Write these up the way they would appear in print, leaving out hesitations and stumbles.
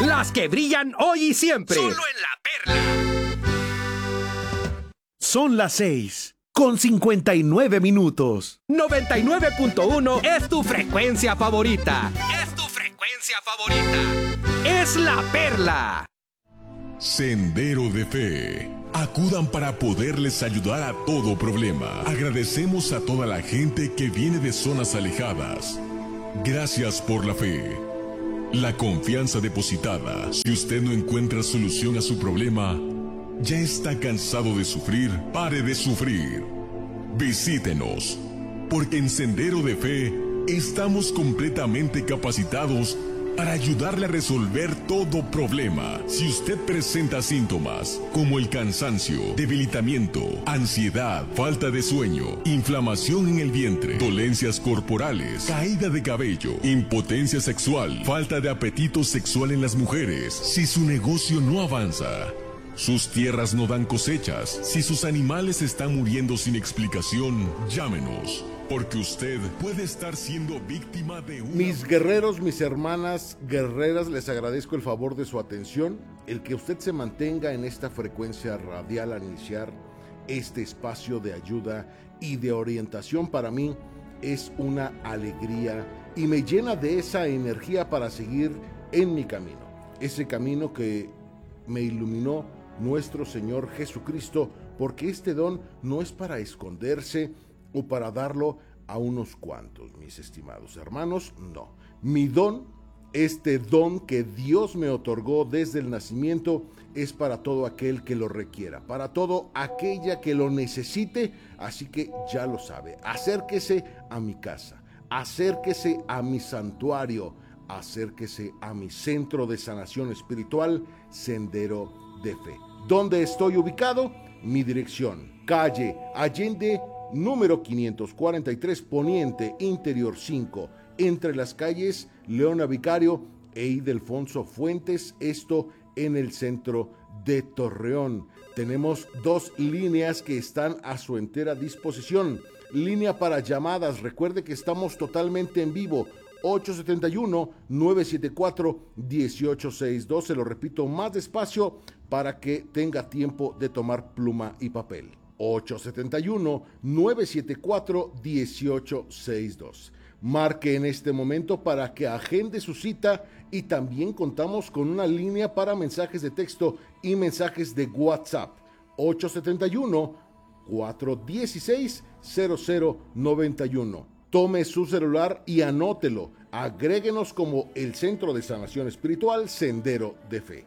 Las que brillan hoy y siempre. Solo en La Perla. Son las 6:59. 99.1 es tu frecuencia favorita. Es tu frecuencia favorita. Es La Perla. Sendero de Fe. Acudan para poderles ayudar a todo problema. Agradecemos a toda la gente que viene de zonas alejadas. Gracias por la fe. La confianza depositada. Si usted no encuentra solución a su problema, ya está cansado de sufrir, pare de sufrir. Visítenos, porque en Sendero de Fe estamos completamente capacitados para ayudarle a resolver todo problema. Si usted presenta síntomas como el cansancio, debilitamiento, ansiedad, falta de sueño, inflamación en el vientre, dolencias corporales, caída de cabello, impotencia sexual, falta de apetito sexual en las mujeres, si su negocio no avanza, sus tierras no dan cosechas, si sus animales están muriendo sin explicación, llámenos. Porque usted puede estar siendo víctima de una... Mis guerreros, mis hermanas guerreras, les agradezco el favor de su atención, el que usted se mantenga en esta frecuencia radial al iniciar este espacio de ayuda y de orientación. Para mí es una alegría y me llena de esa energía para seguir en mi camino, ese camino que me iluminó nuestro Señor Jesucristo, porque este don no es para esconderse o para darlo a unos cuantos, mis estimados hermanos, no. Mi don, este don que Dios me otorgó desde el nacimiento, es para todo aquel que lo requiera, para todo aquella que lo necesite, así que ya lo sabe. Acérquese a mi casa, acérquese a mi santuario, acérquese a mi centro de sanación espiritual, Sendero de Fe. ¿Dónde estoy ubicado? Mi dirección, calle Allende, número 543, Poniente, Interior 5, entre las calles Leona Vicario e Ildefonso Fuentes, esto en el centro de Torreón. Tenemos dos líneas que están a su entera disposición. Línea para llamadas, recuerde que estamos totalmente en vivo, 871-974-1862, se lo repito más despacio para que tenga tiempo de tomar pluma y papel. 871-974-1862. Marque en este momento para que agende su cita y también contamos con una línea para mensajes de texto y mensajes de WhatsApp. 871-416-0091. Tome su celular y anótelo. Agréguenos como el Centro de Sanación Espiritual Sendero de Fe.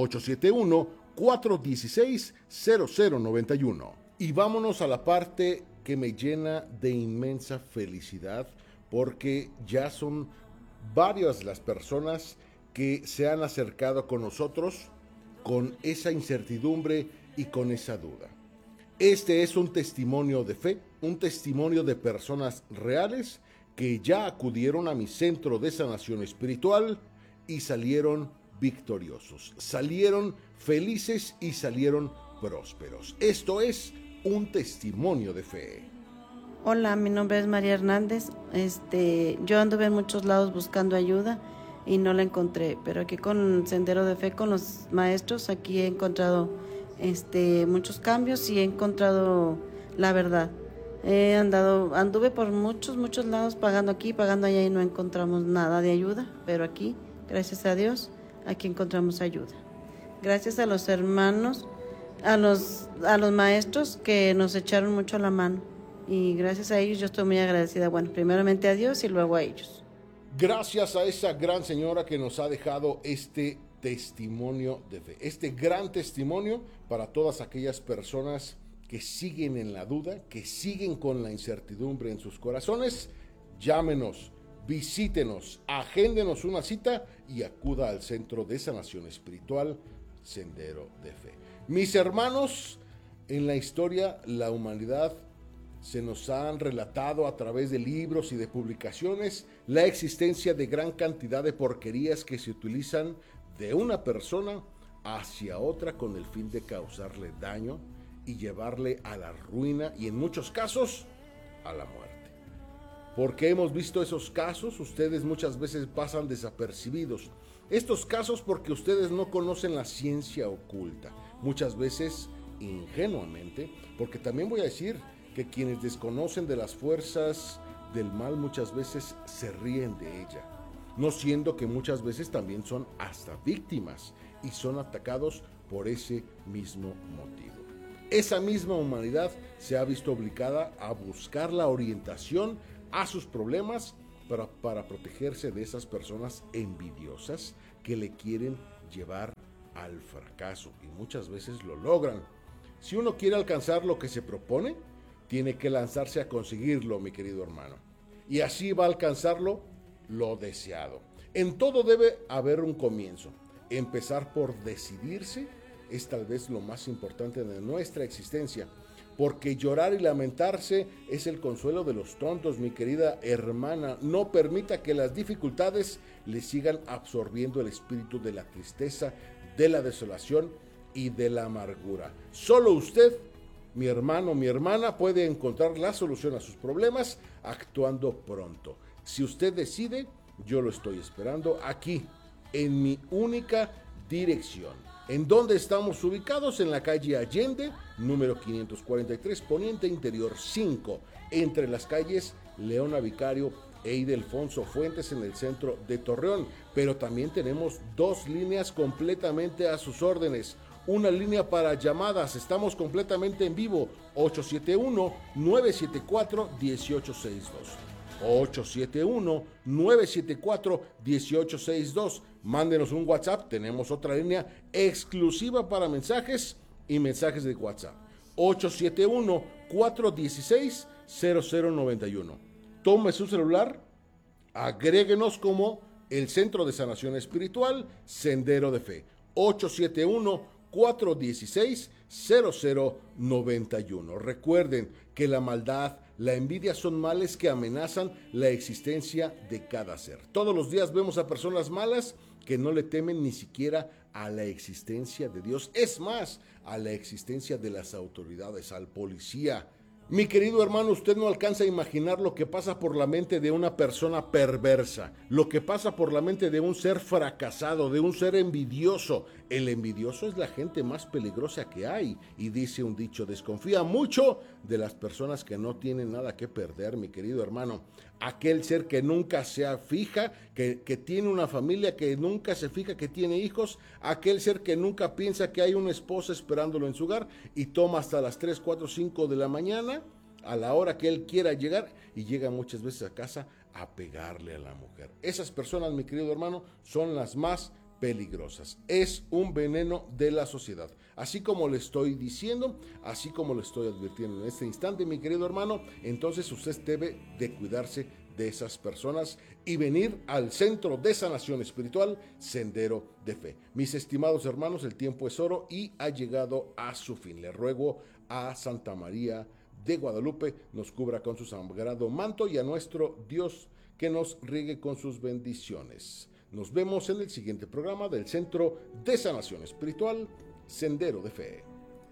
871-416-0091. Y vámonos a la parte que me llena de inmensa felicidad, porque ya son varias las personas que se han acercado con nosotros con esa incertidumbre y con esa duda. Este es un testimonio de fe, un testimonio de personas reales que ya acudieron a mi centro de sanación espiritual y salieron victoriosos, salieron felices y salieron prósperos. Esto es un testimonio de fe. Hola, mi nombre es María Hernández. Yo anduve en muchos lados buscando ayuda y no la encontré, pero aquí con Sendero de Fe, con los maestros, aquí he encontrado muchos cambios y he encontrado la verdad. Anduve por muchos lados, pagando aquí, pagando allá, y no encontramos nada de ayuda, pero aquí, gracias a Dios, aquí encontramos ayuda. Gracias a los hermanos, a los maestros que nos echaron mucho la mano, y gracias a ellos yo estoy muy agradecida. Bueno, primeramente a Dios y luego a ellos. Gracias a esa gran señora que nos ha dejado este testimonio de fe, este gran testimonio para todas aquellas personas que siguen en la duda, que siguen con la incertidumbre en sus corazones. Llámenos, visítenos, agéndenos una cita y acuda al Centro de Sanación Espiritual Sendero de Fe. Mis hermanos, en la historia, la humanidad, se nos han relatado a través de libros y de publicaciones la existencia de gran cantidad de porquerías que se utilizan de una persona hacia otra con el fin de causarle daño y llevarle a la ruina y en muchos casos a la muerte. porque hemos visto esos casos, ustedes muchas veces pasan desapercibidos. Estos casos porque ustedes no conocen la ciencia oculta, muchas veces ingenuamente, porque también voy a decir que quienes desconocen de las fuerzas del mal muchas veces se ríen de ella, no siendo que muchas veces también son hasta víctimas y son atacados por ese mismo motivo. Esa misma humanidad se ha visto obligada a buscar la orientación a sus problemas para protegerse de esas personas envidiosas que le quieren llevar al fracaso, y muchas veces lo logran. Si uno quiere alcanzar lo que se propone, tiene que lanzarse a conseguirlo, mi querido hermano, y así va a alcanzarlo lo deseado. En todo debe haber un comienzo. Empezar por decidirse es tal vez lo más importante de nuestra existencia, porque llorar y lamentarse es el consuelo de los tontos, mi querida hermana. No permita que las dificultades le sigan absorbiendo el espíritu de la tristeza, de la desolación y de la amargura. Solo usted, mi hermano, mi hermana, puede encontrar la solución a sus problemas actuando pronto. Si usted decide, yo lo estoy esperando aquí, en mi única dirección. ¿En dónde estamos ubicados? En la calle Allende, número 543, Poniente Interior 5, entre las calles Leona Vicario e Ildefonso Fuentes, en el centro de Torreón. Pero también tenemos 2 líneas completamente a sus órdenes. Una línea para llamadas, estamos completamente en vivo, 871-974-1862. 871-974-1862. Mándenos un WhatsApp, tenemos otra línea exclusiva para mensajes y mensajes de WhatsApp. 871-416-0091. Tome su celular, agréguenos como el Centro de Sanación Espiritual Sendero de Fe. 871-416-0091. Recuerden que la maldad, la envidia son males que amenazan la existencia de cada ser. Todos los días vemos a personas malas que no le temen ni siquiera a la existencia de Dios, es más, a la existencia de las autoridades, al policía. Mi querido hermano, usted no alcanza a imaginar lo que pasa por la mente de una persona perversa, lo que pasa por la mente de un ser fracasado, de un ser envidioso. El envidioso es la gente más peligrosa que hay, y dice un dicho, desconfía mucho de las personas que no tienen nada que perder, mi querido hermano. Aquel ser que nunca se fija, que tiene una familia, que nunca se fija que tiene hijos, aquel ser que nunca piensa que hay una esposa esperándolo en su hogar y toma hasta las 3, 4, 5 de la mañana, a la hora que él quiera llegar, y llega muchas veces a casa a pegarle a la mujer. Esas personas, mi querido hermano, son las más peligrosas. Es un veneno de la sociedad. Así como le estoy diciendo, así como le estoy advirtiendo en este instante, mi querido hermano, entonces usted debe de cuidarse de esas personas y venir al Centro de Sanación Espiritual Sendero de Fe. Mis estimados hermanos, el tiempo es oro y ha llegado a su fin. Le ruego a Santa María de Guadalupe nos cubra con su sagrado manto, y a nuestro Dios que nos riegue con sus bendiciones. Nos vemos en el siguiente programa del Centro de Sanación Espiritual Sendero de Fe.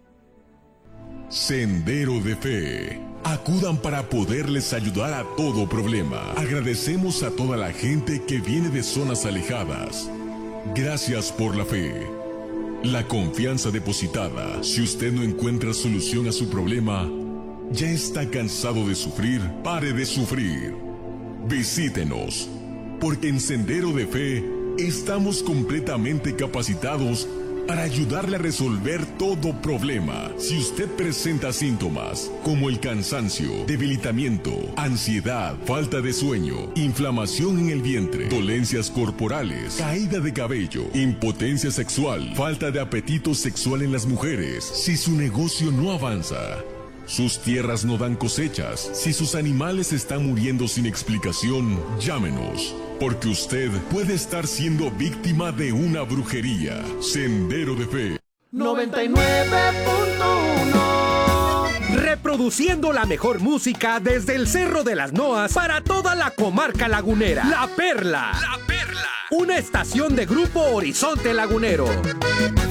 Sendero de Fe. Acudan para poderles ayudar a todo problema. Agradecemos a toda la gente que viene de zonas alejadas. Gracias por la fe, la confianza depositada. Si usted no encuentra solución a su problema, ya está cansado de sufrir, pare de sufrir. Visítenos, porque en Sendero de Fe estamos completamente capacitados para ayudarle a resolver todo problema. Si usted presenta síntomas como el cansancio, debilitamiento, ansiedad, falta de sueño, inflamación en el vientre, dolencias corporales, caída de cabello, impotencia sexual, falta de apetito sexual en las mujeres, si su negocio no avanza, sus tierras no dan cosechas, si sus animales están muriendo sin explicación, llámenos, porque usted puede estar siendo víctima de una brujería. Sendero de Fe 99.1. Reproduciendo la mejor música desde el Cerro de las Noas para toda la comarca lagunera. La Perla. La Perla. Una estación de Grupo Horizonte Lagunero.